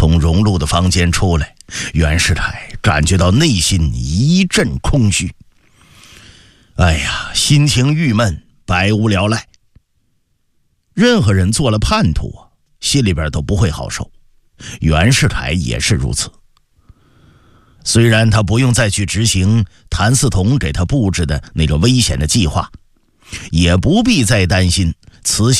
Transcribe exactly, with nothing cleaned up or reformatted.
从荣禄的房间出来，袁世凯感觉到内心一阵空虚。哎呀，心情郁闷，百无聊赖。任何人做了叛徒啊，心里边都不会好受，袁世凯也是如此。虽然他不用再去执行谭嗣同给他布置的那个危险的计划，也不必再担心慈禧